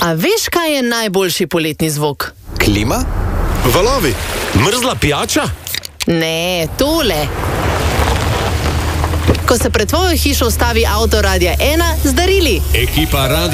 A veš, kaj je najboljši poletni zvok? Klima? Valovi? Mrzla pijača? Ne, tole. Ko se pred tvojo hišo ustavi avto Radia 1 z darili. Ekipa Radia